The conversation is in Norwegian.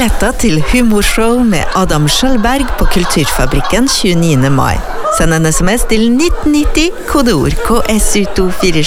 billetter til humorshow med Adam Schjølberg på Kulturfabrikken 29. mai. Send en sms til 1990, kodeord KSU247.